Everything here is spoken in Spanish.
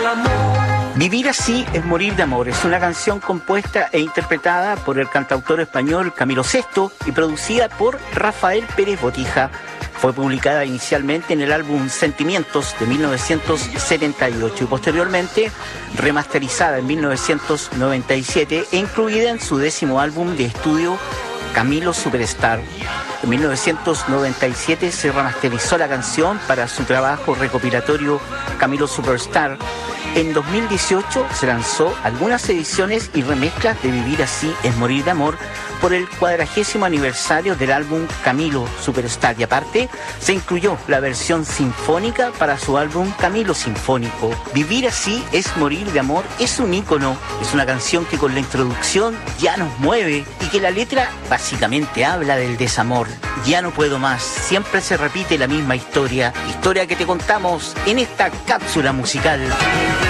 Vivir así es morir de amor. Es una canción compuesta e interpretada por el cantautor español Camilo Sesto y producida por Rafael Pérez Botija. Fue publicada inicialmente en el álbum Sentimientos de 1978 y posteriormente remasterizada en 1997 e incluida en su 10º álbum de estudio Camilo Superstar. En 1997 se remasterizó la canción para su trabajo recopilatorio Camilo Superstar. En 2018 se lanzó algunas ediciones y remezclas de Vivir así es morir de amor por el 40º aniversario del álbum Camilo Superstar, y aparte se incluyó la versión sinfónica para su álbum Camilo Sinfónico. Vivir así es morir de amor es un ícono, es una canción que con la introducción ya nos mueve y que la letra básicamente habla del desamor. Ya no puedo más, siempre se repite la misma historia que te contamos en esta cápsula musical.